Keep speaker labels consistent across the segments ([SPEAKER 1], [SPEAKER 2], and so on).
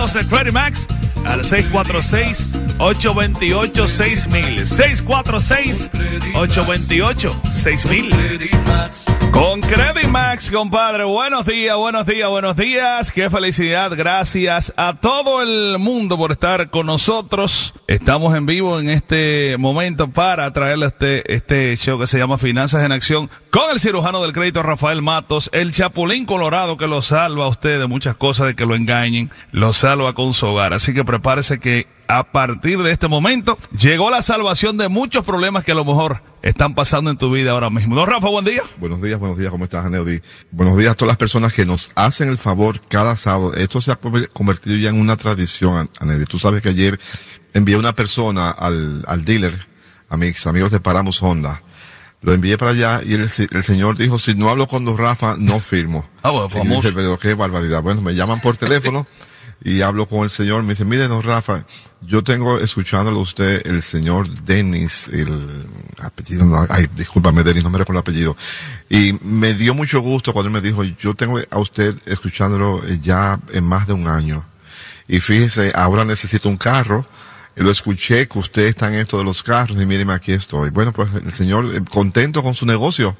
[SPEAKER 1] datos de Credit Max al 646-828-6000. 646-828-6000. Con Credit Max, compadre. Buenos días, buenos días, buenos días. Qué felicidad. Gracias a todo el mundo por estar con nosotros. Estamos en vivo en este momento para traerle este show que se llama Finanzas en Acción con el cirujano del crédito Rafael Matos, el chapulín colorado que lo salva a usted de muchas cosas, de que lo engañen, lo salva con su hogar. Así que prepárese que a partir de este momento llegó la salvación de muchos problemas que a lo mejor están pasando en tu vida ahora mismo. Don Rafa, buen día.
[SPEAKER 2] Buenos días, ¿cómo estás, Aneudi? Buenos días a todas las personas que nos hacen el favor cada sábado. Esto se ha convertido ya en una tradición, Aneudi. Tú sabes que ayer envié una persona al dealer, a mis amigos de Paramos Honda. Lo envié para allá y el señor dijo, si no hablo con Don Rafa, no firmo.
[SPEAKER 1] Bueno, famoso.
[SPEAKER 2] Dije, pero qué barbaridad. Bueno, me llaman por teléfono y hablo con el señor. Me dice, mire, Don Rafa, yo tengo escuchándolo a usted, el señor Denis, el apellido, discúlpame, Denis, no me recuerdo el apellido. Y me dio mucho gusto cuando él me dijo, yo tengo a usted escuchándolo ya en más de un año. Y fíjese, ahora necesito un carro. Lo escuché que usted está en esto de los carros y míreme, aquí estoy. Bueno, pues el señor contento con su negocio.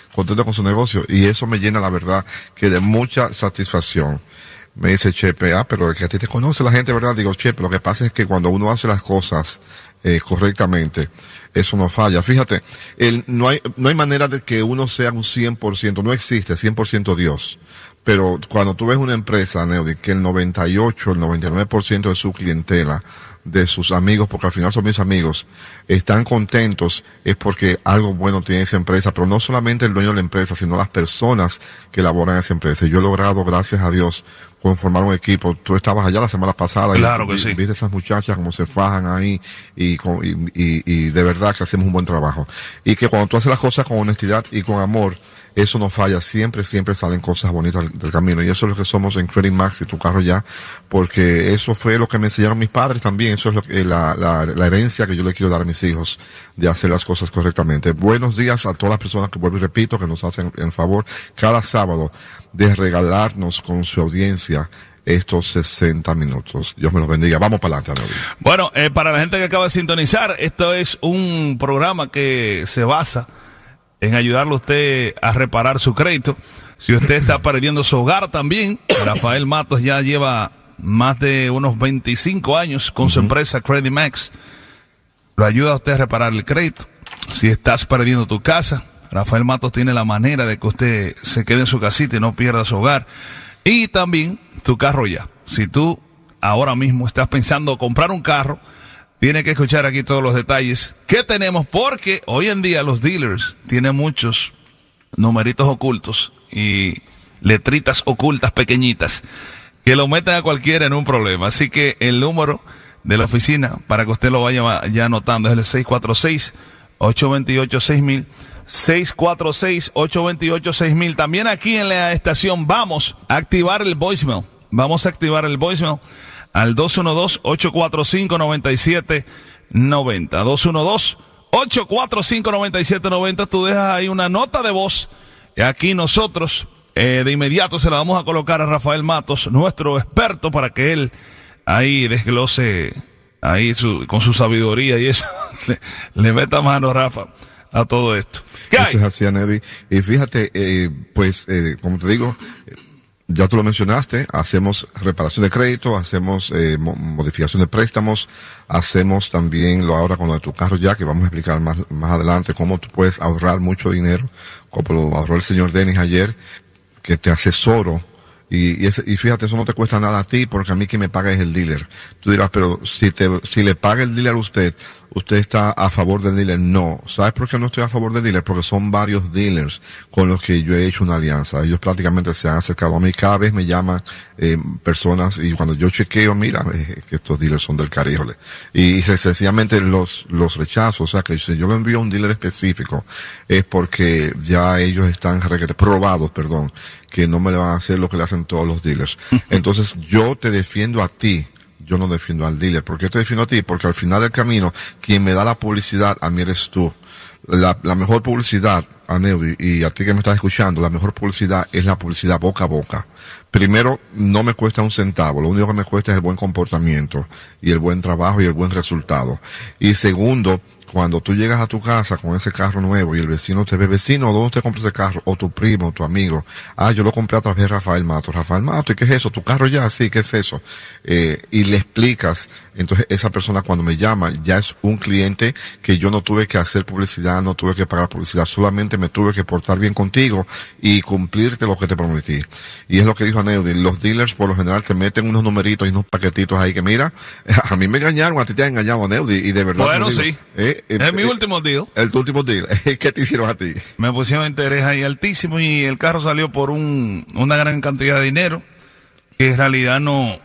[SPEAKER 2] Y eso me llena, la verdad, que de mucha satisfacción. Me dice Chepe, pero que a ti te conoce la gente, ¿verdad? Digo, Chepe, lo que pasa es que cuando uno hace las cosas correctamente, eso no falla. Fíjate, no hay manera de que uno sea un 100%, no existe 100% Dios. Pero cuando tú ves una empresa, Neudi, que el 98, el 99% de su clientela, de sus amigos, porque al final son mis amigos, están contentos, es porque algo bueno tiene esa empresa, pero no solamente el dueño de la empresa, sino las personas que elaboran esa empresa. Yo he logrado, gracias a Dios, conformar un equipo. Tú estabas allá la semana pasada.
[SPEAKER 1] Claro
[SPEAKER 2] y
[SPEAKER 1] que sí.
[SPEAKER 2] Viste esas muchachas como se fajan ahí y de verdad que hacemos un buen trabajo. Y que cuando tú haces las cosas con honestidad y con amor, eso no falla, siempre salen cosas bonitas del camino, y eso es lo que somos en Credit Max y Tu Carro Ya, porque eso fue lo que me enseñaron mis padres también, eso es lo que la herencia que yo le quiero dar a mis hijos, de hacer las cosas correctamente. Buenos días a todas las personas que, vuelvo y repito, que nos hacen el favor cada sábado de regalarnos con su audiencia estos 60 minutos. Dios me los bendiga. Vamos para adelante, Anody.
[SPEAKER 1] Bueno, para la gente que acaba de sintonizar, esto es un programa que se basa en ayudarle a usted a reparar su crédito. Si usted está perdiendo su hogar también, Rafael Matos ya lleva más de unos 25 años con su empresa Credit Max. Lo ayuda a usted a reparar el crédito. Si estás perdiendo tu casa, Rafael Matos tiene la manera de que usted se quede en su casita y no pierda su hogar. Y también Tu Carro Ya. Si tú ahora mismo estás pensando comprar un carro, tiene que escuchar aquí todos los detalles que tenemos, porque hoy en día los dealers tienen muchos numeritos ocultos y letritas ocultas pequeñitas que lo meten a cualquiera en un problema. Así que el número de la oficina, para que usted lo vaya ya anotando, es el 646-828-6000. 646-828-6000. También aquí en la estación vamos a activar el voicemail. Al 212-845-9790. 212-845-9790. Tú dejas ahí una nota de voz. Y aquí nosotros, de inmediato, se la vamos a colocar a Rafael Matos, nuestro experto, para que él ahí desglose, ahí con su sabiduría y eso, le meta mano, Rafa, a todo esto.
[SPEAKER 2] Eso es así, Anedy. Y fíjate, como te digo, ya tú lo mencionaste, hacemos reparación de crédito, hacemos modificación de préstamos, hacemos también lo ahora con lo de Tu Carro Ya, que vamos a explicar más adelante cómo tú puedes ahorrar mucho dinero, como lo ahorró el señor Denis ayer, que te asesoro. Y fíjate, eso no te cuesta nada a ti, porque a mí quien me paga es el dealer. Tú dirás, pero si le paga el dealer a usted está a favor del dealer. No. ¿Sabes por qué no estoy a favor del dealer? Porque son varios dealers con los que yo he hecho una alianza. Ellos prácticamente se han acercado a mí. Cada vez me llaman personas, y cuando yo chequeo, mira, que estos dealers son del Caribe. Y sencillamente los rechazo. O sea, que si yo lo envío a un dealer específico, es porque ya ellos están probados, que no me le van a hacer lo que le hacen todos los dealers. Entonces, yo te defiendo a ti. Yo no defiendo al dealer. ¿Por qué te defiendo a ti? Porque al final del camino, quien me da la publicidad a mí eres tú. La mejor publicidad a Neudi y a ti que me estás escuchando, la mejor publicidad es la publicidad boca a boca. Primero, no me cuesta un centavo, lo único que me cuesta es el buen comportamiento y el buen trabajo y el buen resultado. Y segundo, cuando tú llegas a tu casa con ese carro nuevo y el vecino te ve, vecino, ¿dónde te compras ese carro? O tu primo, tu amigo. Yo lo compré a través de Rafael Mato. Rafael Mato, ¿y qué es eso? ¿Tu carro ya? Sí, ¿qué es eso? Y le explicas. Entonces esa persona cuando me llama ya es un cliente que yo no tuve que hacer publicidad, no tuve que pagar publicidad, solamente me tuve que portar bien contigo y cumplirte lo que te prometí. Y es lo que dijo Neudi, los dealers por lo general te meten unos numeritos y unos paquetitos ahí que mira, a mí me engañaron, a ti te han engañado Neudi, y de verdad.
[SPEAKER 1] Bueno, sí. Es mi último deal.
[SPEAKER 2] El tu último deal. ¿Qué te hicieron a ti?
[SPEAKER 1] Me pusieron interés ahí altísimo y el carro salió por una gran cantidad de dinero que en realidad no...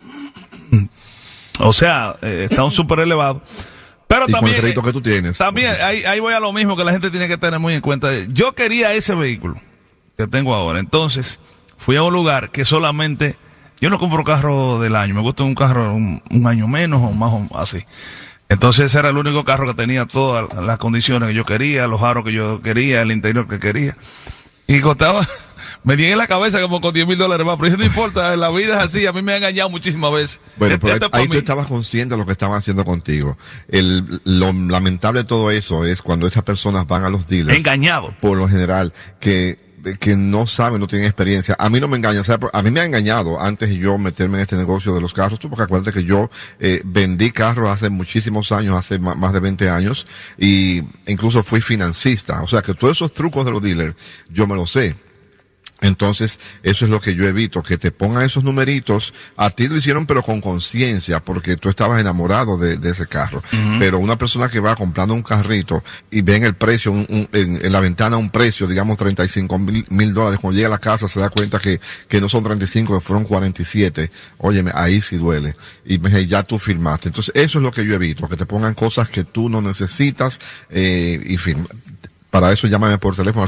[SPEAKER 1] O sea, está un súper elevado. Pero
[SPEAKER 2] y
[SPEAKER 1] también,
[SPEAKER 2] con el crédito que tú tienes.
[SPEAKER 1] También, ahí voy a lo mismo que la gente tiene que tener muy en cuenta. Yo quería ese vehículo que tengo ahora. Entonces, fui a un lugar que solamente... Yo no compro carro del año. Me gusta un carro un año menos o más o así. Entonces, ese era el único carro que tenía todas las condiciones que yo quería, los aros que yo quería, el interior que quería. Y costaba... Me di en la cabeza como con $10,000 más, pero eso no importa, la vida es así, a mí me han engañado muchísimas veces.
[SPEAKER 2] Bueno, pero ahí tú estabas consciente de lo que estaban haciendo contigo. Lo lamentable de todo eso es cuando esas personas van a los dealers.
[SPEAKER 1] Engañados.
[SPEAKER 2] Por lo general, que no saben, no tienen experiencia. A mí no me engañan, o sea, a mí me ha engañado antes de yo meterme en este negocio de los carros, porque acuérdate que yo vendí carros hace muchísimos años, hace más de 20 años, y incluso fui financista. O sea, que todos esos trucos de los dealers, yo me los sé. Entonces, eso es lo que yo evito, que te pongan esos numeritos. A ti lo hicieron, pero con conciencia, porque tú estabas enamorado de ese carro. Uh-huh. Pero una persona que va comprando un carrito y ve en el precio, en la ventana un precio, digamos $35,000, cuando llega a la casa se da cuenta que no son 35, que fueron 47. Óyeme, ahí sí duele. Y ya tú firmaste. Entonces, eso es lo que yo evito, que te pongan cosas que tú no necesitas, y firma. Para eso llámame por teléfono al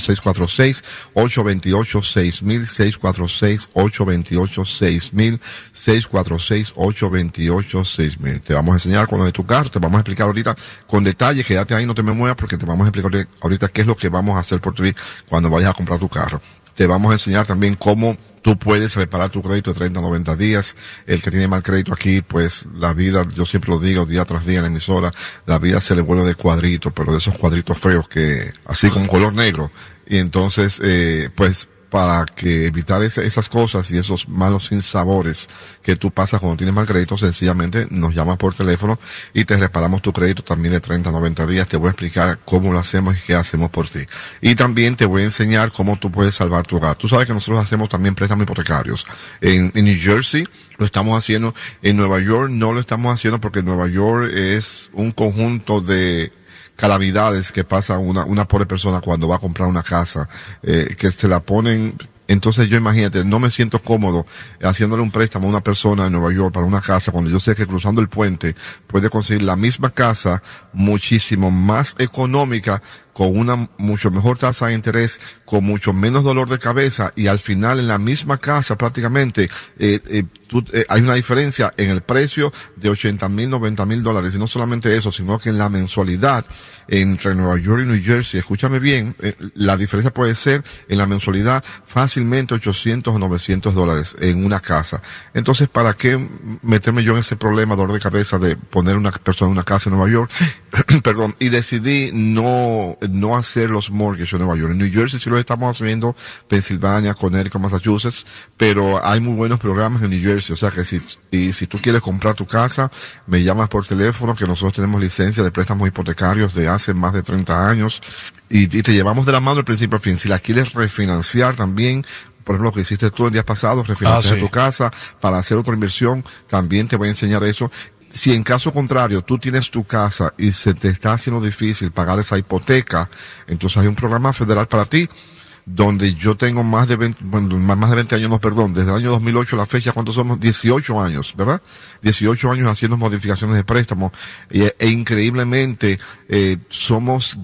[SPEAKER 2] 646-828-6000, 646-828-6000, 646-828-6000. Te vamos a enseñar con lo de tu carro, te vamos a explicar ahorita con detalle, quédate ahí, no te me muevas, porque te vamos a explicar ahorita qué es lo que vamos a hacer por ti cuando vayas a comprar tu carro. Te vamos a enseñar también cómo tú puedes reparar tu crédito de 30 a 90 días. El que tiene mal crédito aquí, pues la vida, yo siempre lo digo día tras día en la emisora, la vida se le vuelve de cuadritos, pero de esos cuadritos feos que, así como color negro. Y entonces, pues, para que evitar esas cosas y esos malos sinsabores que tú pasas cuando tienes mal crédito, sencillamente nos llamas por teléfono y te reparamos tu crédito también de 30 a 90 días. Te voy a explicar cómo lo hacemos y qué hacemos por ti. Y también te voy a enseñar cómo tú puedes salvar tu hogar. Tú sabes que nosotros hacemos también préstamos hipotecarios. En New Jersey lo estamos haciendo, en Nueva York no lo estamos haciendo porque Nueva York es un conjunto de calamidades que pasa una pobre persona cuando va a comprar una casa, que se la ponen. Entonces yo, imagínate, no me siento cómodo haciéndole un préstamo a una persona en Nueva York para una casa cuando yo sé que cruzando el puente puede conseguir la misma casa muchísimo más económica, con una mucho mejor tasa de interés, con mucho menos dolor de cabeza, y al final en la misma casa prácticamente hay una diferencia en el precio de $80,000, $90,000, y no solamente eso, sino que en la mensualidad entre Nueva York y New Jersey, escúchame bien, la diferencia puede ser en la mensualidad fácilmente $800 o $900 en una casa. Entonces, ¿para qué meterme yo en ese problema, dolor de cabeza de poner una persona en una casa en Nueva York? Perdón, y decidí no hacer los mortgages en Nueva York. En New Jersey sí lo estamos haciendo, Pensilvania, Connecticut, Massachusetts, pero hay muy buenos programas en New Jersey. O sea que si tú quieres comprar tu casa, me llamas por teléfono, que nosotros tenemos licencia de préstamos hipotecarios de hace más de 30 años y te llevamos de la mano del principio al fin. Si la quieres refinanciar también, por ejemplo, lo que hiciste tú en días pasados, refinanciar tu casa para hacer otra inversión, también te voy a enseñar eso. Si en caso contrario tú tienes tu casa y se te está haciendo difícil pagar esa hipoteca, entonces hay un programa federal para ti, donde yo tengo más de 20 años, no, perdón, desde el año 2008 a la fecha, ¿cuántos somos? 18 años, ¿verdad? 18 años haciendo modificaciones de préstamos, e increíblemente somos de las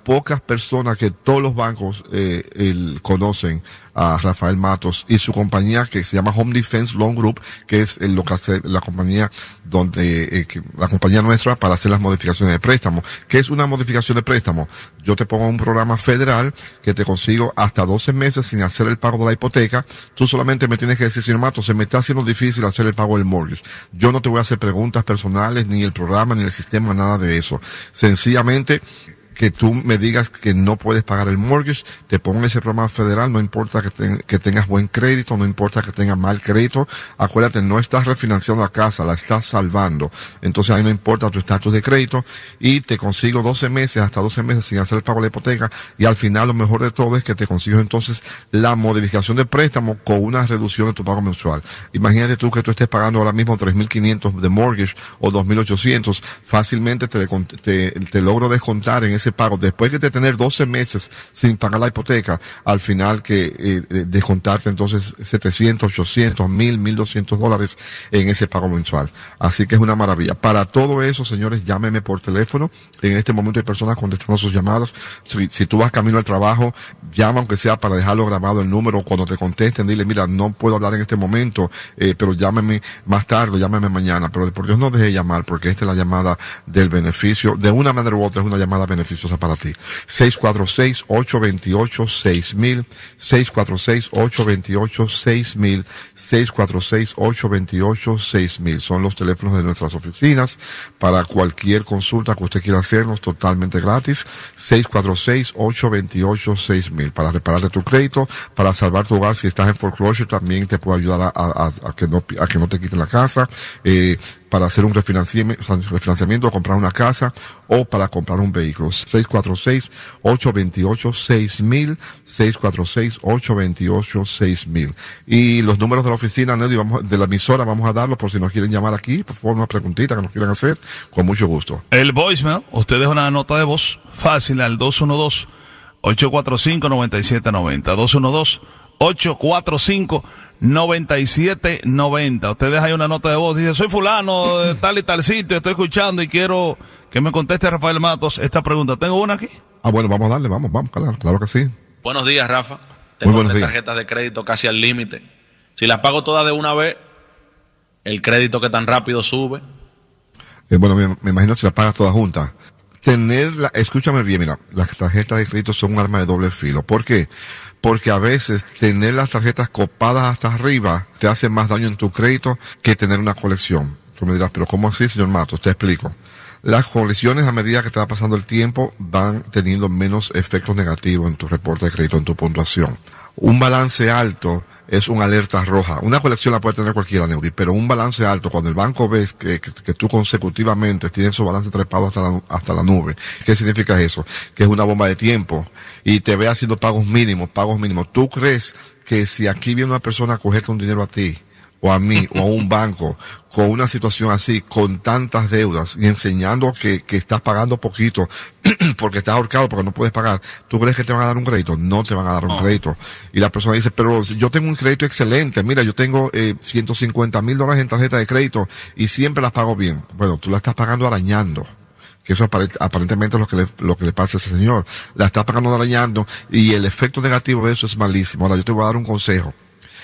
[SPEAKER 2] pocas personas que todos los bancos conocen a Rafael Matos y su compañía que se llama Home Defense Loan Group, que es lo que hace la compañía la compañía nuestra para hacer las modificaciones de préstamo. ¿Qué es una modificación de préstamo? Yo te pongo un programa federal que te consigo hasta 12 meses sin hacer el pago de la hipoteca. Tú solamente me tienes que decir, señor Matos, se me está haciendo difícil hacer el pago del mortgage. Yo no te voy a hacer preguntas personales, ni el programa, ni el sistema, nada de eso. Sencillamente, que tú me digas que no puedes pagar el mortgage, te pongo en ese programa federal, no importa que tengas buen crédito, no importa que tengas mal crédito, acuérdate, no estás refinanciando la casa, la estás salvando, entonces ahí no importa tu estatus de crédito, y te consigo 12 meses, hasta 12 meses sin hacer el pago de la hipoteca, y al final lo mejor de todo es que te consigo entonces la modificación de préstamo con una reducción de tu pago mensual. Imagínate tú que tú estés pagando ahora mismo 3.500 de mortgage o 2.800, fácilmente te logro descontar en ese pago, después de tener 12 meses sin pagar la hipoteca, al final que descontarte entonces 700, 800, 1.200 dólares en ese pago mensual. Así que es una maravilla. Para todo eso, señores, llámeme por teléfono. En este momento hay personas contestando sus llamadas. Si tú vas camino al trabajo, llama aunque sea para dejarlo grabado el número. Cuando te contesten, dile, mira, no puedo hablar en este momento, pero llámeme más tarde, llámeme mañana. Pero por Dios no deje de llamar, porque esta es la llamada del beneficio. De una manera u otra es una llamada beneficiosa para ti. 646-828-6000, 646-828-6000, 646-828-6000. Son los teléfonos de nuestras oficinas para cualquier consulta que usted quiera hacernos, totalmente gratis. 646-828-6000. Para repararte tu crédito, para salvar tu hogar. Si estás en foreclosure, también te puede ayudar a que no te quiten la casa. Para hacer un refinanciamiento, comprar una casa o para comprar un vehículo. 646-828-6000, 646-828-6000. Y los números de la oficina, de la emisora, vamos a darlos por si nos quieren llamar aquí, por favor, una preguntita que nos quieran hacer, con mucho gusto.
[SPEAKER 1] El voicemail, usted deja una nota de voz fácil al 212-845-9790, 212-845-9790. Usted deja ahí una nota de voz, dice, soy fulano de tal y tal sitio, estoy escuchando y quiero que me conteste Rafael Matos esta pregunta. ¿Tengo una aquí?
[SPEAKER 2] Bueno, vamos a darle, vamos, claro que sí.
[SPEAKER 3] Buenos días, Rafa. Tengo 3 tarjetas de crédito casi al límite. Si las pago todas de una vez, el crédito que tan rápido sube.
[SPEAKER 2] Bueno, me imagino si las pagas todas juntas. Escúchame bien, mira, las tarjetas de crédito son un arma de doble filo. ¿Por qué? Porque a veces tener las tarjetas copadas hasta arriba te hace más daño en tu crédito que tener una colección. Tú me dirás, pero ¿cómo así, señor Matos? Te explico. Las colecciones, a medida que te va pasando el tiempo, van teniendo menos efectos negativos en tu reporte de crédito, en tu puntuación. Un balance alto es una alerta roja. Una colección la puede tener cualquiera, Neudi, pero un balance alto, cuando el banco ve que tú consecutivamente tienes su balance trepado hasta la nube. ¿Qué significa eso? Que es una bomba de tiempo y te ve haciendo pagos mínimos. ¿Tú crees que si aquí viene una persona a cogerte un dinero a ti, o a mí, o a un banco, con una situación así, con tantas deudas, y enseñando que estás pagando poquito, porque estás ahorcado, porque no puedes pagar, ¿tú crees que te van a dar un crédito? No te van a dar un crédito. Y la persona dice, pero yo tengo un crédito excelente, mira, yo tengo $150,000 en tarjeta de crédito, y siempre las pago bien. Bueno, tú la estás pagando arañando. Que eso aparentemente es lo que le pasa a ese señor. La estás pagando arañando, y el efecto negativo de eso es malísimo. Ahora, yo te voy a dar un consejo.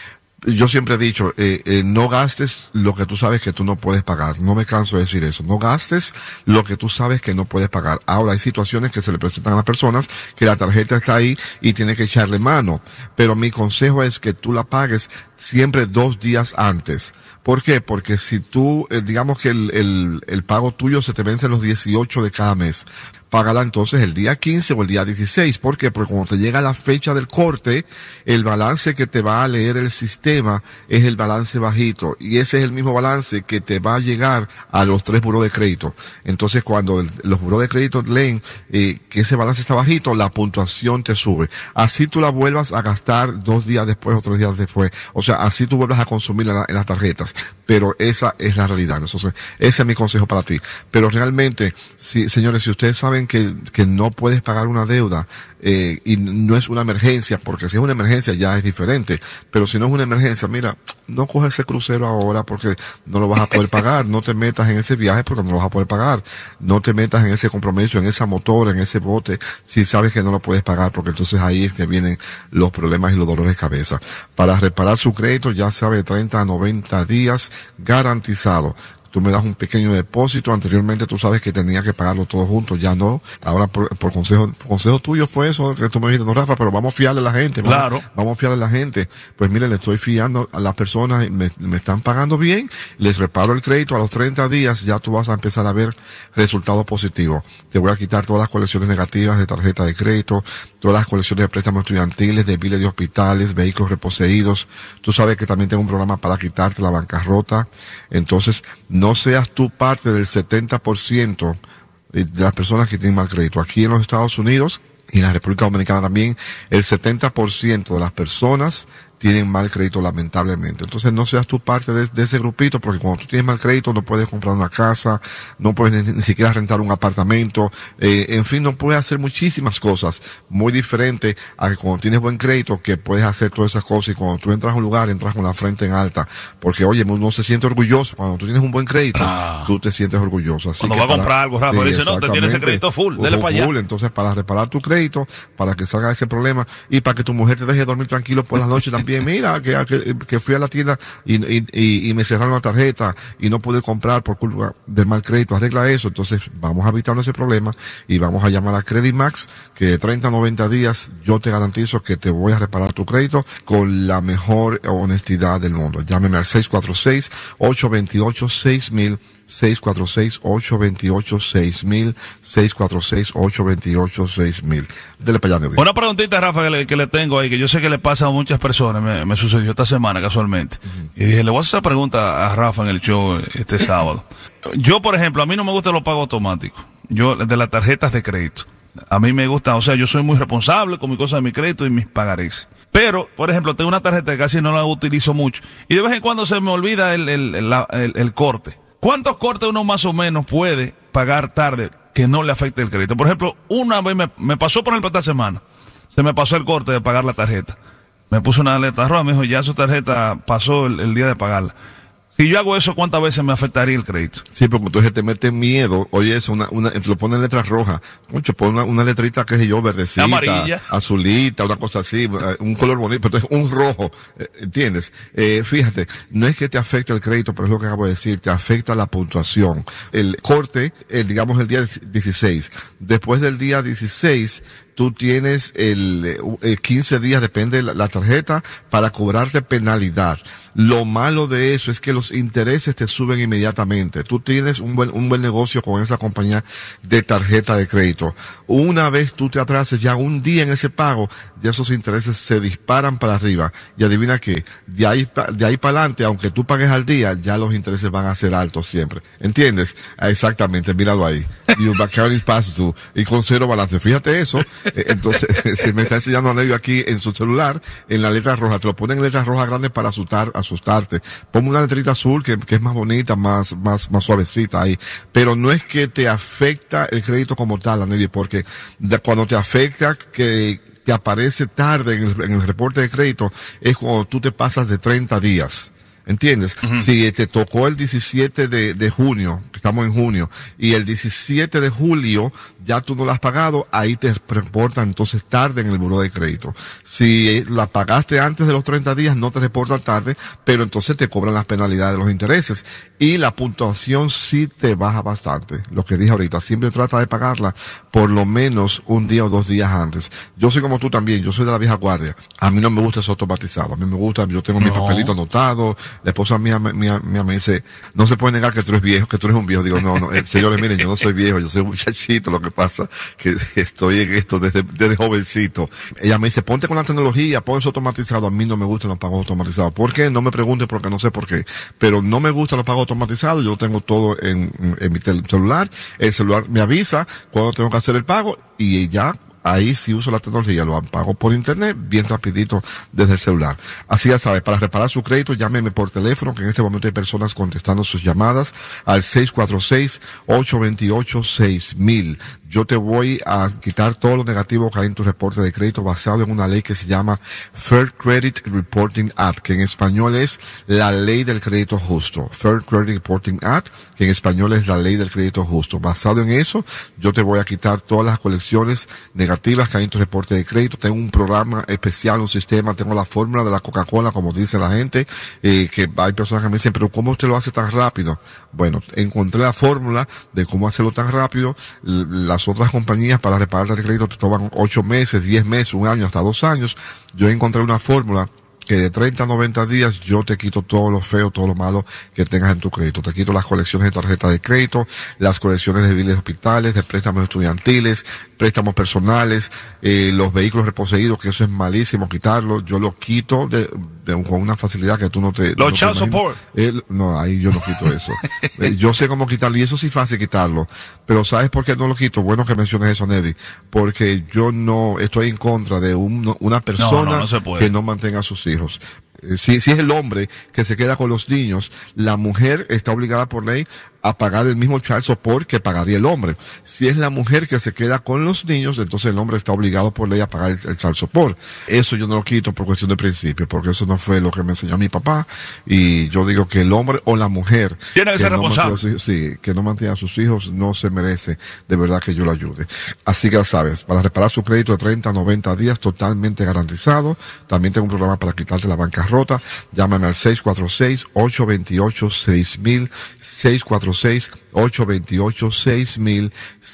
[SPEAKER 2] Yo siempre he dicho, no gastes lo que tú sabes que tú no puedes pagar. No me canso de decir eso. No gastes lo que tú sabes que no puedes pagar. Ahora hay situaciones que se le presentan a las personas que la tarjeta está ahí y tiene que echarle mano. Pero mi consejo es que tú la pagues siempre 2 días antes. ¿Por qué? Porque si tú, digamos que el pago tuyo se te vence los 18 de cada mes, págala entonces el día 15 o el día 16. ¿Por qué? Porque cuando te llega la fecha del corte, el balance que te va a leer el sistema es el balance bajito. Y ese es el mismo balance que te va a llegar a los 3 burós de crédito. Entonces, cuando los burós de crédito leen que ese balance está bajito, la puntuación te sube. Así tú la vuelvas a gastar 2 días después o 3 días después. O sea, así tú vuelvas a consumir en las tarjetas. Pero esa es la realidad. Entonces, ese es mi consejo para ti. Pero realmente, señores, si ustedes saben que no puedes pagar una deuda, y no es una emergencia, porque si es una emergencia ya es diferente, pero si no es una emergencia, emergencia, mira, no coges ese crucero ahora porque no lo vas a poder pagar. No te metas en ese viaje porque no lo vas a poder pagar. No te metas en ese compromiso, en esa motora, en ese bote, si sabes que no lo puedes pagar, porque entonces ahí es que vienen los problemas y los dolores de cabeza. Para reparar su crédito, ya sabe, 30 a 90 días garantizado. Tú me das un pequeño depósito. Anteriormente tú sabes que tenía que pagarlo todo junto, ya no. Ahora por consejo tuyo fue eso que tú me dijiste, no, Rafa, pero vamos a fiarle a la gente. Vamos a fiarle a la gente. Pues mire, le estoy fiando a las personas, me están pagando bien, les reparo el crédito, a los 30 días ya tú vas a empezar a ver resultados positivos. Te voy a quitar todas las colecciones negativas de tarjeta de crédito, todas las colecciones de préstamos estudiantiles, de biles de hospitales, vehículos reposeídos. Tú sabes que también tengo un programa para quitarte la bancarrota. Entonces, no seas tú parte del 70% de las personas que tienen mal crédito. Aquí en los Estados Unidos y en la República Dominicana también, el 70% de las personas tienen mal crédito, lamentablemente. Entonces no seas tú parte de ese grupito, porque cuando tú tienes mal crédito no puedes comprar una casa, no puedes ni siquiera rentar un apartamento, en fin, no puedes hacer muchísimas cosas, muy diferente a que cuando tienes buen crédito, que puedes hacer todas esas cosas, y cuando tú entras a un lugar, entras con la frente en alta, porque oye, uno se siente orgulloso, cuando tú tienes un buen crédito, tú te sientes orgulloso. Así
[SPEAKER 1] cuando
[SPEAKER 2] que
[SPEAKER 1] va a comprar algo, Rafa, dice, no, te tienes ese crédito full, dele para allá.
[SPEAKER 2] Entonces, para reparar tu crédito, para que salga ese problema, y para que tu mujer te deje dormir tranquilo por la noche también, mira, que fui a la tienda y me cerraron la tarjeta y no pude comprar por culpa del mal crédito, arregla eso. Entonces vamos a evitar ese problema y vamos a llamar a Credit Max, que de 30 a 90 días yo te garantizo que te voy a reparar tu crédito con la mejor honestidad del mundo. Llámeme al 646-828-6000, 646-828-6000, 646-828-6000. Dele para allá,
[SPEAKER 1] una preguntita, Rafa, que le tengo ahí, que yo sé que le pasa a muchas personas, me sucedió esta semana casualmente. Y dije, le voy a hacer esa pregunta a Rafa en el show este sábado. Yo, por ejemplo, a mí no me gustan los pagos automáticos. Yo, de las tarjetas de crédito. A mí me gusta, o sea, yo soy muy responsable con mi cosa de mi crédito y mis pagarés. Pero, por ejemplo, tengo una tarjeta que casi no la utilizo mucho. Y de vez en cuando se me olvida el corte. ¿Cuántos cortes uno más o menos puede pagar tarde que no le afecte el crédito? Por ejemplo, una vez me pasó, por ejemplo, esta semana, se me pasó el corte de pagar la tarjeta. Me puso una letra roja, me dijo, ya su tarjeta pasó el día de pagarla. Si yo hago eso, ¿cuántas veces me afectaría el crédito?
[SPEAKER 2] Sí, porque entonces te mete miedo. Oye, eso, te lo ponen en letras rojas. Mucho, pon una letrita, qué sé yo, verdecita, amarilla, azulita, una cosa así, un color bonito, pero entonces un rojo, ¿entiendes? Fíjate, no es que te afecte el crédito, pero es lo que acabo de decir, te afecta la puntuación. El corte, digamos el día 16. Después del día 16, tú tienes 15 días, depende de la tarjeta, para cobrarte penalidad. Lo malo de eso es que los intereses te suben inmediatamente. Tú tienes un buen negocio con esa compañía de tarjeta de crédito. Una vez tú te atrases ya un día en ese pago, ya esos intereses se disparan para arriba. Y adivina qué, de ahí para adelante, aunque tú pagues al día, ya los intereses van a ser altos siempre. ¿Entiendes? Exactamente, míralo ahí. Your account is past due. Y con cero balance. Fíjate eso. Entonces, se me está enseñando a Nelly aquí en su celular, en la letra roja. Te lo ponen en letras rojas grandes para asustarte. Ponme una letrita azul que es más bonita, más suavecita ahí. Pero no es que te afecta el crédito como tal, Nelly, porque cuando te afecta que te aparece tarde en el reporte de crédito es cuando tú te pasas de 30 días. ¿Entiendes? Uh-huh. Si te tocó el 17 de junio, estamos en junio, y el 17 de julio ya tú no la has pagado, ahí te reportan entonces tarde en el buró de crédito. Si la pagaste antes de los 30 días, no te reportan tarde, pero entonces te cobran las penalidades de los intereses. Y la puntuación sí te baja bastante. Lo que dije ahorita, siempre trata de pagarla por lo menos un día o 2 días antes. Yo soy como tú también, yo soy de la vieja guardia. A mí no me gusta eso automatizado. A mí me gusta, yo tengo mi papelito anotado. La esposa mía me dice, no se puede negar que tú eres viejo, que tú eres un viejo. Digo, no, señores, miren, yo no soy viejo, yo soy un muchachito. Lo que pasa que estoy en esto desde jovencito. Ella me dice, ponte con la tecnología, pon eso automatizado. A mí no me gustan los pagos automatizados. ¿Por qué? No me pregunte porque no sé por qué. Pero no me gustan los pagos automatizados. Yo lo tengo todo en mi celular. El celular me avisa cuando tengo que hacer el pago y ya. Ahí sí uso la tecnología, lo pago por internet, bien rapidito desde el celular. Así ya sabes, para reparar su crédito, llámeme por teléfono, que en este momento hay personas contestando sus llamadas al 646-828-6000. yo te voy a quitar todo lo negativo que hay en tu reporte de crédito basado en una ley que se llama Fair Credit Reporting Act, que en español es la ley del crédito justo. Fair Credit Reporting Act, que en español es la ley del crédito justo. Basado en eso, yo te voy a quitar todas las colecciones negativas que hay en tu reporte de crédito. Tengo un programa especial, un sistema, tengo la fórmula de la Coca-Cola, como dice la gente, que hay personas que me dicen, pero ¿cómo usted lo hace tan rápido? Bueno, encontré la fórmula de cómo hacerlo tan rápido. Las otras compañías para reparar el crédito te toman 8 meses, 10 meses, 1 año, hasta 2 años. Yo encontré una fórmula que de 30 a 90 días yo te quito todo lo feo, todo lo malo que tengas en tu crédito. Te quito las colecciones de tarjetas de crédito, las colecciones de biles de hospitales, de préstamos estudiantiles, préstamos personales, los vehículos reposeídos, que eso es malísimo quitarlo. Yo lo quito con una facilidad que tú no te...
[SPEAKER 1] Los
[SPEAKER 2] no
[SPEAKER 1] child support.
[SPEAKER 2] No, ahí yo no quito eso. Yo sé cómo quitarlo y eso sí es fácil quitarlo. Pero ¿sabes por qué no lo quito? Bueno que menciones eso, Neddy. Porque yo no estoy en contra de una persona que no mantenga a sus hijos. Si es el hombre que se queda con los niños, la mujer está obligada por ley a pagar el mismo child support que pagaría el hombre. Si es la mujer que se queda con los niños, entonces el hombre está obligado por ley a pagar el child support. Eso yo no lo quito por cuestión de principio, porque eso no fue lo que me enseñó mi papá. Y yo digo que el hombre o la mujer
[SPEAKER 1] tiene que ser responsable.
[SPEAKER 2] Que no mantenga a sus hijos, no se merece de verdad que yo lo ayude. Así que ya sabes, para reparar su crédito de 30 a 90 días totalmente garantizado. También tengo un programa para quitarte la bancarrota. Llámame al 646-828-6000, 646-828-6000,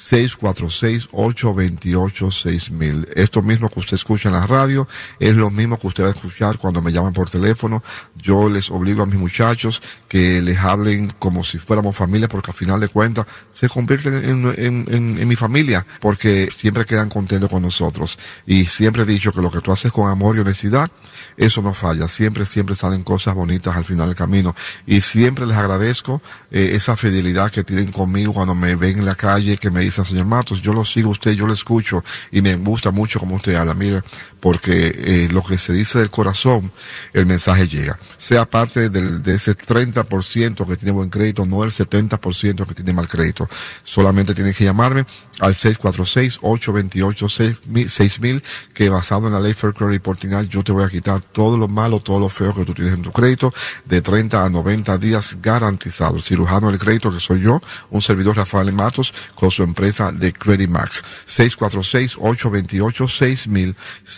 [SPEAKER 2] 646-828-6000. Esto mismo que usted escucha en la radio es lo mismo que usted va a escuchar cuando me llaman por teléfono. Yo les obligo a mis muchachos que les hablen como si fuéramos familia, porque al final de cuentas se convierten en mi familia, porque siempre quedan contentos con nosotros. Y siempre he dicho que lo que tú haces con amor y honestidad, eso no falla. Siempre salen cosas bonitas al final del camino. Y siempre les agradezco esa fidelidad que tienen conmigo cuando me ven en la calle, que me dicen, señor Matos, yo lo sigo a usted, yo lo escucho y me gusta mucho como usted habla. Mire, porque lo que se dice del corazón, el mensaje llega. Sea parte de ese 30% que tiene buen crédito, no el 70% que tiene mal crédito. Solamente tienes que llamarme al 646-828-6000, que basado en la ley Fair Credit Reporting Act, yo te voy a quitar todo lo malo, todo lo feo que tú tienes en tu crédito, de 30 a 90 días garantizado. El cirujano del crédito, que soy yo, un servidor Rafael Matos, con su empresa de Credit Max. 646-828-6000,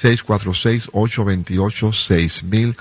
[SPEAKER 2] 646-828-6000,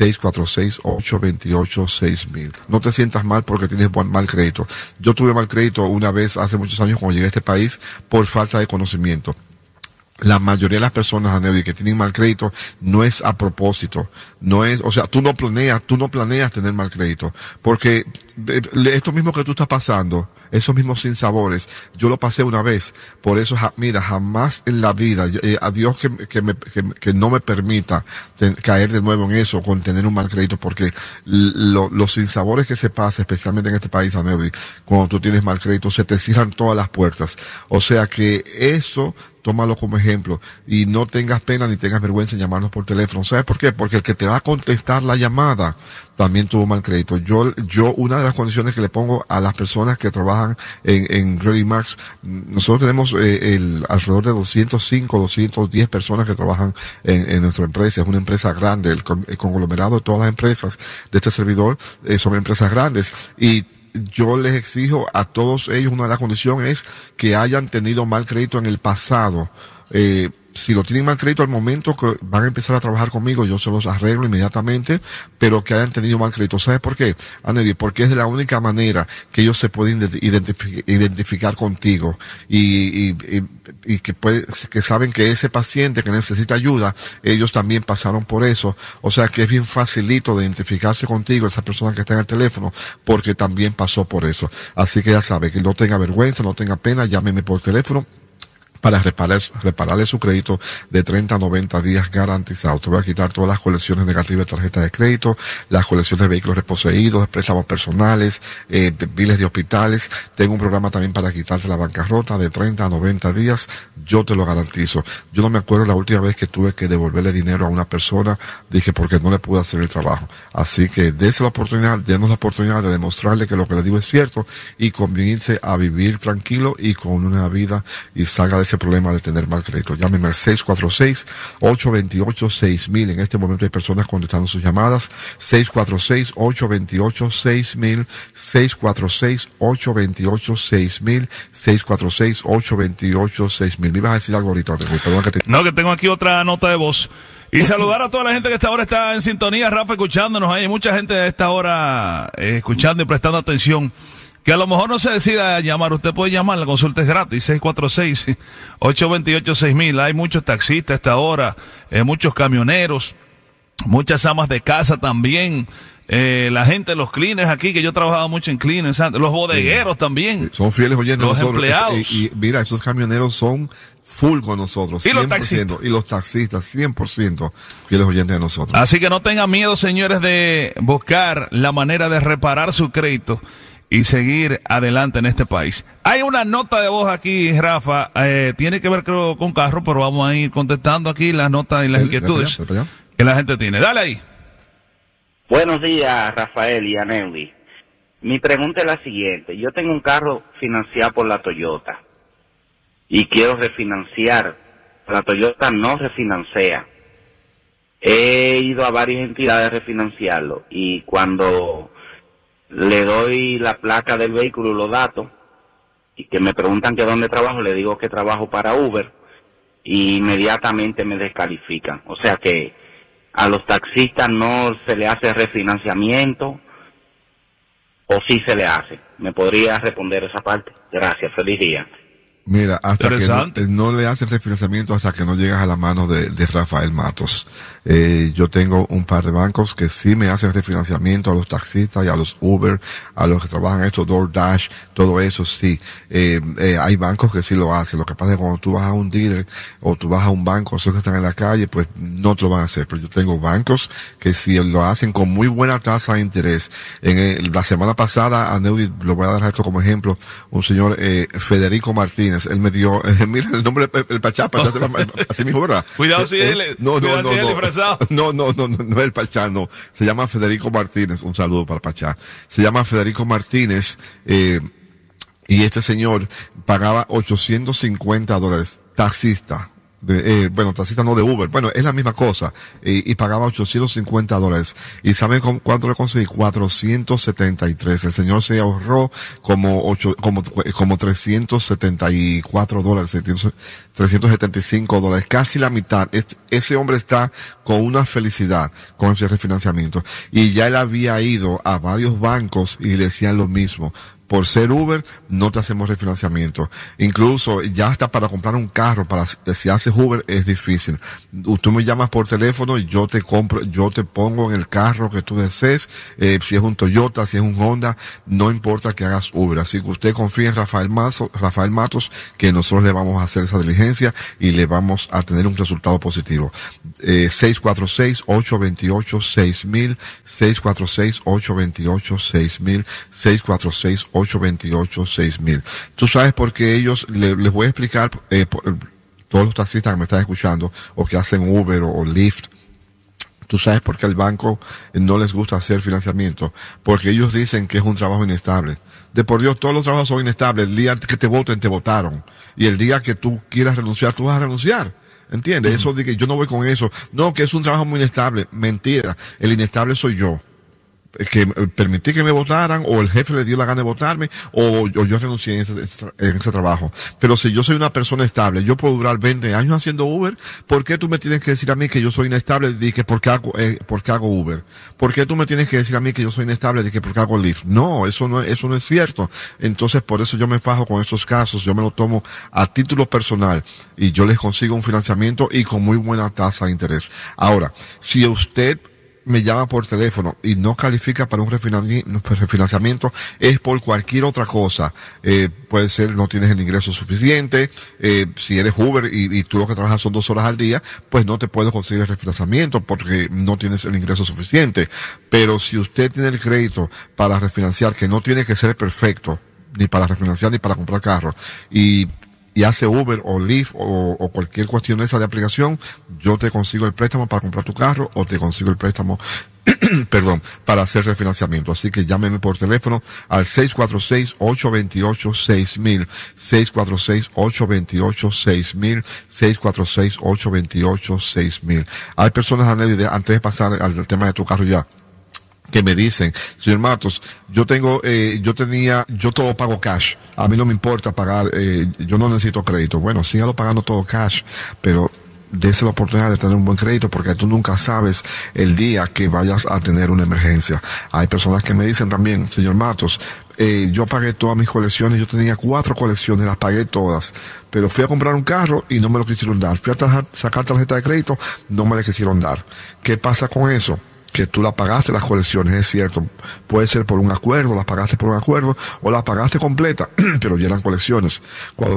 [SPEAKER 2] 646-828-6000. No te sientas mal porque tienes mal crédito. Yo tuve mal crédito una vez hace muchos años cuando llegué a este país por falta de conocimiento. La mayoría de las personas, Neddy, que tienen mal crédito, no es a propósito. No es, o sea, tú no planeas tener mal crédito. Porque esto mismo que tú estás pasando, esos mismos sinsabores, yo lo pasé una vez. Por eso, mira, jamás en la vida, a Dios que no me permita caer de nuevo en eso, con tener un mal crédito, porque los sinsabores que se pasan, especialmente en este país, Neddy, cuando tú tienes mal crédito, se te cierran todas las puertas. O sea que eso, tómalo como ejemplo y no tengas pena ni tengas vergüenza en llamarnos por teléfono. ¿Sabes por qué? Porque el que te va a contestar la llamada también tuvo mal crédito. Yo una de las condiciones que le pongo a las personas que trabajan en Credit Max, nosotros tenemos alrededor de 205, 210 personas que trabajan en nuestra empresa. Es una empresa grande, el conglomerado de todas las empresas de este servidor son empresas grandes, y yo les exijo a todos ellos, una de las condiciones es que hayan tenido mal crédito en el pasado. Si lo tienen mal crédito al momento que van a empezar a trabajar conmigo, yo se los arreglo inmediatamente, pero que hayan tenido mal crédito. ¿Sabes por qué, Anedi? Porque es de la única manera que ellos se pueden identificar contigo y que saben que ese paciente que necesita ayuda, ellos también pasaron por eso. O sea que es bien facilito de identificarse contigo, esa persona que está en el teléfono, porque también pasó por eso. Así que ya sabe, que no tenga vergüenza, no tenga pena, llámeme por teléfono. para repararle su crédito de 30 a 90 días garantizado. Te voy a quitar todas las colecciones negativas de tarjetas de crédito, las colecciones de vehículos reposeídos, préstamos personales, biles de hospitales. Tengo un programa también para quitarte la bancarrota de 30 a 90 días. Yo te lo garantizo. Yo no me acuerdo la última vez que tuve que devolverle dinero a una persona, dije porque no le pude hacer el trabajo. Así que denos la oportunidad de demostrarle que lo que le digo es cierto y comience a vivir tranquilo y con una vida y salga de ese problema de tener mal crédito. Llámeme al 646-828-6000. En este momento hay personas contestando sus llamadas. 646-828-6000, 646-828-6000, 646-828-6000. ¿Me ibas a decir algo ahorita?
[SPEAKER 1] No, que tengo aquí otra nota de voz. Y saludar a toda la gente que a esta hora está en sintonía, Rafa, escuchándonos. Hay mucha gente a esta hora escuchando y prestando atención, que a lo mejor no se decida a llamar. Usted puede llamar, la consulta es gratis, 646-828-6000. Hay muchos taxistas a esta hora, muchos camioneros, muchas amas de casa también. La gente, los cleaners aquí, que yo trabajaba mucho en cleaners, los bodegueros también.
[SPEAKER 2] Son fieles oyentes
[SPEAKER 1] los
[SPEAKER 2] nosotros.
[SPEAKER 1] Empleados.
[SPEAKER 2] Y mira, esos camioneros son full con nosotros. 100%, y los taxistas, 100% fieles oyentes de nosotros.
[SPEAKER 1] Así que no tengan miedo, señores, de buscar la manera de reparar su crédito y seguir adelante en este país. Hay una nota de voz aquí, Rafa, tiene que ver creo con carro, pero vamos a ir contestando aquí las notas y las inquietudes que la gente tiene. Dale ahí.
[SPEAKER 4] Buenos días, Rafael y Aneudi. Mi pregunta es la siguiente. Yo tengo un carro financiado por la Toyota y quiero refinanciar. La Toyota no refinancia. He ido a varias entidades a refinanciarlo y cuando le doy la placa del vehículo y los datos y que me preguntan que dónde trabajo, le digo que trabajo para Uber y inmediatamente me descalifican. O sea que a los taxistas no se le hace refinanciamiento, o sí se le hace. ¿Me podría responder esa parte? Gracias, feliz día.
[SPEAKER 2] Mira, hasta que no le hacen refinanciamiento hasta que no llegas a la mano de Rafael Matos. Yo tengo un par de bancos que sí me hacen refinanciamiento a los taxistas y a los Uber, a los que trabajan esto, DoorDash, todo eso sí. Hay bancos que sí lo hacen. Lo que pasa es que cuando tú vas a un dealer o tú vas a un banco, esos que están en la calle, pues no te lo van a hacer. Pero yo tengo bancos que sí lo hacen con muy buena tasa de interés. La semana pasada, a Neudi, lo voy a dar esto como ejemplo, un señor, Federico Martínez, él me dio, mira el nombre, el Pachá, así mismo, ¿verdad?
[SPEAKER 1] Cuidado si él,
[SPEAKER 2] no es el Pachá, no. Se llama Federico Martínez, un saludo para Pachá. Se llama Federico Martínez, y este señor pagaba $850, taxista. Taxista no de Uber, bueno, es la misma cosa, y pagaba $850, y ¿saben cuánto le conseguí? 473. El señor se ahorró como $374, $375, casi la mitad. Ese hombre está con una felicidad con ese refinanciamiento, y ya él había ido a varios bancos y le decían lo mismo. Por ser Uber, no te hacemos refinanciamiento. Incluso, ya hasta para comprar un carro, si haces Uber, es difícil. Tú me llamas por teléfono y yo te pongo en el carro que tú desees, si es un Toyota, si es un Honda, no importa que hagas Uber. Así que usted confía en Rafael Matos, que nosotros le vamos a hacer esa diligencia y le vamos a tener un resultado positivo. 646-828-6000, 646-828-6000, 646-828-6000. Tú sabes por qué ellos, les voy a explicar, todos los taxistas que me están escuchando, o que hacen Uber o Lyft, tú sabes por qué al banco no les gusta hacer financiamiento, porque ellos dicen que es un trabajo inestable. De por Dios, todos los trabajos son inestables. El día que te voten, te votaron. Y el día que tú quieras renunciar, tú vas a renunciar. ¿Entiendes? Eso de que yo no voy con eso. No, que es un trabajo muy inestable. Mentira. El inestable soy yo. Que permití que me votaran, o el jefe le dio la gana de votarme, o yo renuncié en ese trabajo. Pero si yo soy una persona estable, yo puedo durar 20 años haciendo Uber. ¿Por qué tú me tienes que decir a mí que yo soy inestable de que porque hago Uber? ¿Por qué tú me tienes que decir a mí que yo soy inestable de que porque hago Lyft? No, eso no es cierto. Entonces, por eso yo me fajo con estos casos. Yo me lo tomo a título personal y yo les consigo un financiamiento y con muy buena tasa de interés. Ahora, si usted me llama por teléfono y no califica para un refinanciamiento, es por cualquier otra cosa. Puede ser no tienes el ingreso suficiente, si eres Uber y tú lo que trabajas son 2 horas al día, pues no te puedes conseguir el refinanciamiento porque no tienes el ingreso suficiente. Pero si usted tiene el crédito para refinanciar, que no tiene que ser perfecto, ni para refinanciar ni para comprar carro, y hace Uber o Lyft o cualquier cuestión esa de aplicación, yo te consigo el préstamo para comprar tu carro o te consigo el préstamo perdón, para hacer refinanciamiento. Así que llámeme por teléfono al 646-828-6000, 646-828-6000, 646-828-6000. Hay personas, antes de pasar al tema de tu carro ya, que me dicen, señor Matos, yo todo pago cash, a mí no me importa pagar, yo no necesito crédito. Bueno, sígalo pagando todo cash, pero dése la oportunidad de tener un buen crédito porque tú nunca sabes el día que vayas a tener una emergencia. Hay personas que me dicen también, señor Matos, yo pagué todas mis colecciones, yo tenía 4 colecciones, las pagué todas, pero fui a comprar un carro y no me lo quisieron dar, fui a sacar tarjeta de crédito, no me la quisieron dar. ¿Qué pasa con eso? Que tú la pagaste las colecciones, es cierto, puede ser por un acuerdo, las pagaste por un acuerdo, o la pagaste completa, pero ya eran colecciones. Cuando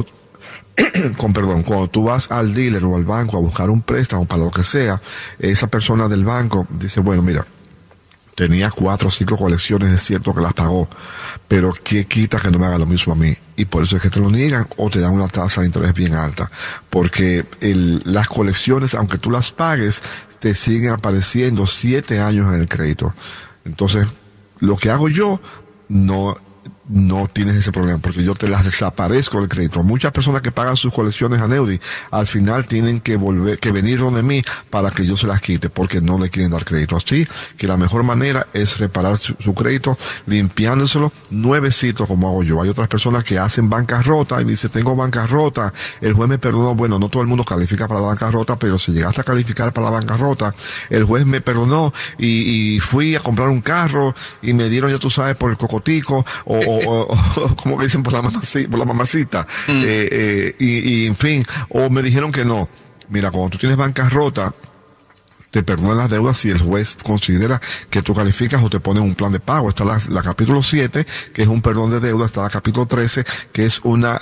[SPEAKER 2] tú vas al dealer o al banco a buscar un préstamo para lo que sea, esa persona del banco dice, bueno, mira, tenía 4 o 5 colecciones, es cierto que las pagó, pero ¿qué quita que no me haga lo mismo a mí? Y por eso es que te lo niegan o te dan una tasa de interés bien alta, porque las colecciones, aunque tú las pagues, te siguen apareciendo 7 años en el crédito. Entonces, lo que hago yo, no tienes ese problema, porque yo te las desaparezco el crédito. Muchas personas que pagan sus colecciones a Neudi, al final tienen que venir donde mí para que yo se las quite, porque no le quieren dar crédito. Así que la mejor manera es reparar su crédito, limpiándoselo nuevecito, como hago yo. Hay otras personas que hacen bancarrota y me dicen, tengo bancarrota, el juez me perdonó. Bueno, no todo el mundo califica para la bancarrota, pero si llegaste a calificar para la bancarrota, el juez me perdonó y fui a comprar un carro y me dieron, ya tú sabes, por el cocotico o como que dicen por la mamacita, y en fin, o me dijeron que no. Mira, cuando tú tienes bancarrota, te perdonan las deudas si el juez considera que tú calificas o te pone un plan de pago. Está la capítulo 7, que es un perdón de deuda. Está la capítulo 13, que es una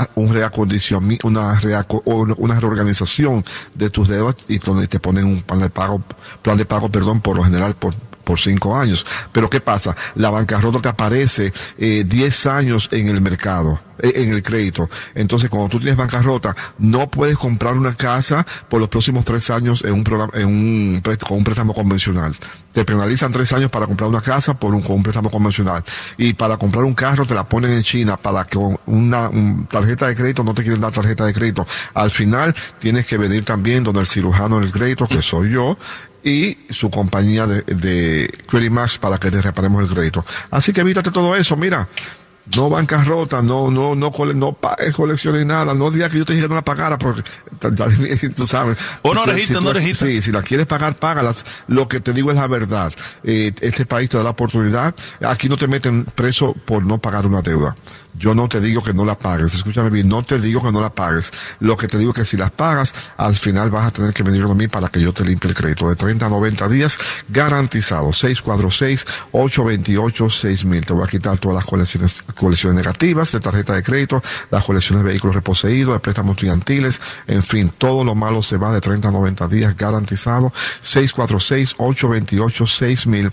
[SPEAKER 2] reorganización de tus deudas, y donde te ponen un plan de pago, por lo general por 5 años. Pero ¿qué pasa? La bancarrota te aparece 10 años en el mercado, en el crédito. Entonces, cuando tú tienes bancarrota, no puedes comprar una casa por los próximos 3 años con un préstamo convencional. Te penalizan 3 años para comprar una casa con un préstamo convencional. Y para comprar un carro te la ponen en China para que una tarjeta de crédito no te quieren dar tarjeta de crédito. Al final, tienes que venir también donde el cirujano del crédito, que soy yo, y su compañía de Credit Max para que te reparemos el crédito. Así que evítate todo eso, mira. No bancarrota, no pagues colecciones ni nada. No digas que yo te dije que no la pagara, porque tú sabes.
[SPEAKER 1] O no registras.
[SPEAKER 2] Sí, si la quieres pagar, págalas. Lo que te digo es la verdad. Este país te da la oportunidad. Aquí no te meten preso por no pagar una deuda. Yo no te digo que no la pagues, escúchame bien, no te digo que no la pagues. Lo que te digo es que si las pagas, al final vas a tener que venir a mí para que yo te limpie el crédito. De 30 a 90 días, garantizado. 646-828-6000. Te voy a quitar todas las colecciones negativas de tarjeta de crédito, las colecciones de vehículos reposeídos, de préstamos estudiantiles, en fin, todo lo malo se va de 30 a 90 días, garantizado. 646-828-6000,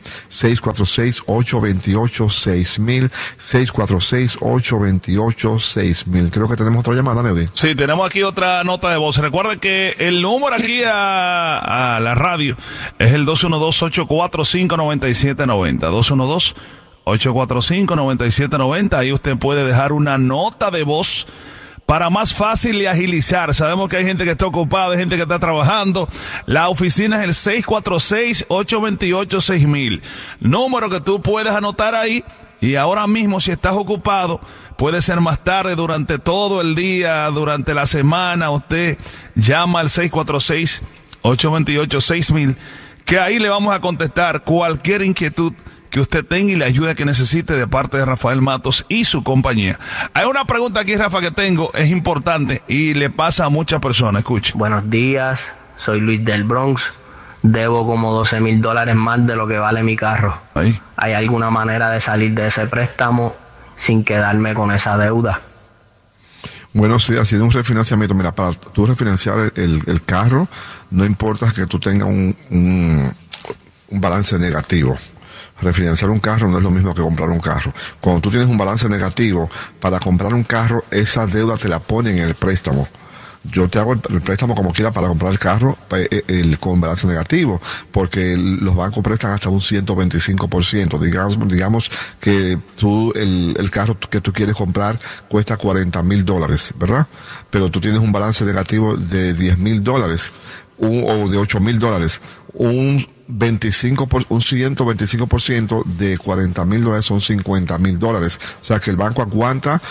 [SPEAKER 2] 646-828-6000, 646-828-6000. Creo que tenemos otra llamada, Neudi.
[SPEAKER 1] Sí, tenemos aquí otra nota de voz. Recuerden que el número aquí a la radio es el 212-845-9790. 212-845-9790. Ahí usted puede dejar una nota de voz para más fácil y agilizar. Sabemos que hay gente que está ocupada, hay gente que está trabajando. La oficina es el 646-828-6000. Número que tú puedes anotar ahí. Y ahora mismo, si estás ocupado, puede ser más tarde, durante todo el día, durante la semana, usted llama al 646-828-6000, que ahí le vamos a contestar cualquier inquietud que usted tenga y la ayuda que necesite de parte de Rafael Matos y su compañía. Hay una pregunta aquí, Rafa, que tengo, es importante y le pasa a muchas personas. Escuche.
[SPEAKER 5] Buenos días, soy Luis del Bronx. debo como $12,000 más de lo que vale mi carro.
[SPEAKER 1] Ahí.
[SPEAKER 5] ¿Hay alguna manera de salir de ese préstamo sin quedarme con esa deuda?
[SPEAKER 2] Bueno, sí, haciendo un refinanciamiento. Mira, para tú refinanciar el carro, no importa que tú tengas un balance negativo. Refinanciar un carro no es lo mismo que comprar un carro. Cuando tú tienes un balance negativo, para comprar un carro, esa deuda te la ponen en el préstamo. Yo te hago el préstamo como quiera para comprar el carro con balance negativo, porque los bancos prestan hasta un 125%. Digamos que el carro que tú quieres comprar cuesta $40,000, ¿verdad? Pero tú tienes un balance negativo de $10,000 o de $8,000. Un 125% de $40,000 son $50,000. O sea que el banco aguanta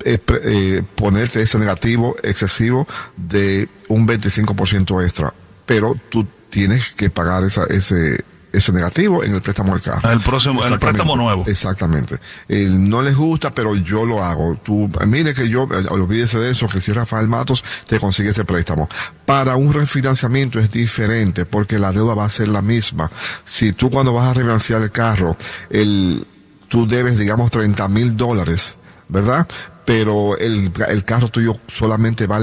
[SPEAKER 2] ponerte ese negativo excesivo de un 25% extra, pero tú tienes que pagar ese negativo en el préstamo del carro.
[SPEAKER 1] El préstamo nuevo.
[SPEAKER 2] Exactamente. No les gusta, pero yo lo hago. Mire que olvídese de eso, que si Rafael Matos te consigue ese préstamo. Para un refinanciamiento es diferente, porque la deuda va a ser la misma. Si tú cuando vas a refinanciar el carro, tú debes, digamos, $30,000, ¿verdad? Pero el carro tuyo solamente vale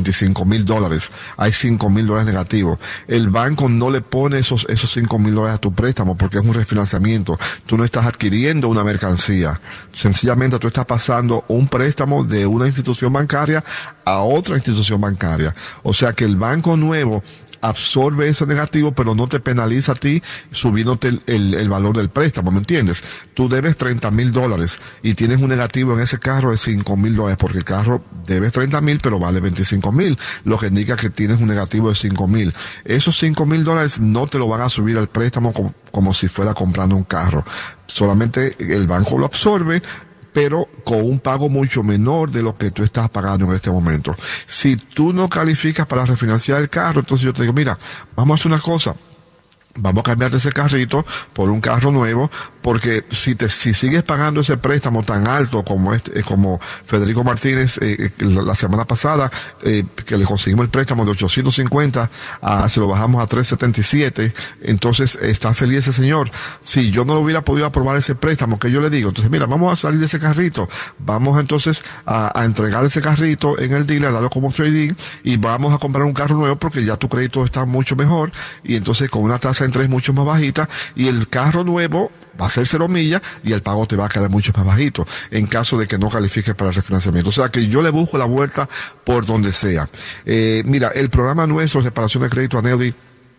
[SPEAKER 2] $25,000. Hay $5,000 negativos. El banco no le pone esos $5,000 a tu préstamo porque es un refinanciamiento. Tú no estás adquiriendo una mercancía. Sencillamente tú estás pasando un préstamo de una institución bancaria a otra institución bancaria. O sea que el banco nuevo absorbe ese negativo, pero no te penaliza a ti subiéndote el valor del préstamo, ¿me entiendes? Tú debes $30,000 y tienes un negativo en ese carro de $5,000, porque el carro debes $30,000, pero vale $25,000, lo que indica que tienes un negativo de $5,000. Esos $5,000 no te lo van a subir al préstamo como si fuera comprando un carro. Solamente el banco lo absorbe, pero con un pago mucho menor de lo que tú estás pagando en este momento. Si tú no calificas para refinanciar el carro, entonces yo te digo, mira, vamos a hacer una cosa. Vamos a cambiar ese carrito por un carro nuevo, porque si sigues pagando ese préstamo tan alto como Federico Martínez la semana pasada, que le conseguimos el préstamo de 850, se lo bajamos a 377, entonces está feliz ese señor. Si yo no lo hubiera podido aprobar ese préstamo, ¿qué yo le digo? Entonces, mira, vamos a salir de ese carrito, vamos entonces a entregar ese carrito en el dealer, darlo como trading, y vamos a comprar un carro nuevo porque ya tu crédito está mucho mejor, y entonces con una tasa de interés mucho más bajita, y el carro nuevo va a ser 0 millas y el pago te va a quedar mucho más bajito en caso de que no califiques para el refinanciamiento. O sea que yo le busco la vuelta por donde sea. Mira, el programa nuestro, Reparación de Crédito Aneudi,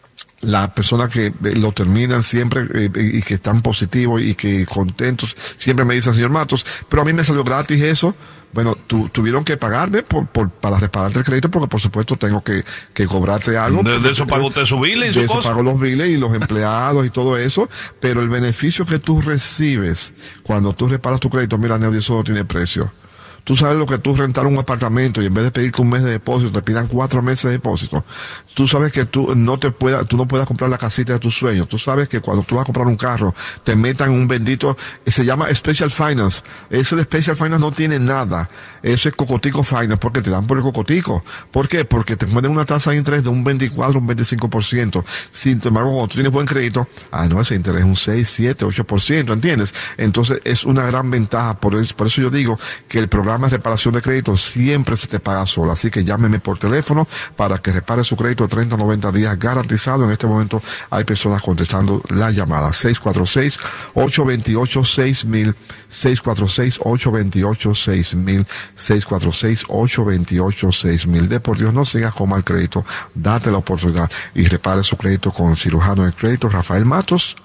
[SPEAKER 2] las personas que lo terminan siempre y que están positivos y que contentos, siempre me dicen, señor Matos, pero a mí me salió gratis eso. Bueno, tuvieron que pagarme para repararte el crédito, porque por supuesto tengo que cobrarte algo.
[SPEAKER 1] De eso pago usted su bill y su cosa.
[SPEAKER 2] De eso pago los biles y los empleados y todo eso, pero el beneficio que tú recibes cuando tú reparas tu crédito, mira, Neody, eso no tiene precio. Tú sabes lo que tú rentar un apartamento y en vez de pedirte un mes de depósito, te pidan 4 meses de depósito. Tú sabes que tú no puedas comprar la casita de tus sueños. Tú sabes que cuando tú vas a comprar un carro, te metan un bendito, se llama Special Finance. Eso de Special Finance no tiene nada. Eso es Cocotico Finance, porque te dan por el cocotico. ¿Por qué? Porque te ponen una tasa de interés de un 24, un 25%. Sin embargo, cuando tú tienes buen crédito, no, ese interés es un 6, 7, 8%, ¿entiendes? Entonces, es una gran ventaja. Por eso yo digo que el programa de reparación de crédito siempre se te paga solo. Así que llámeme por teléfono para que repare su crédito 30 a 90 días garantizado. En este momento hay personas contestando la llamada. 646-828-6000, 646-828-6000, 646-828-6000. De por Dios, no sigas con mal crédito. Date la oportunidad y repare su crédito con el cirujano de crédito Rafael Matos.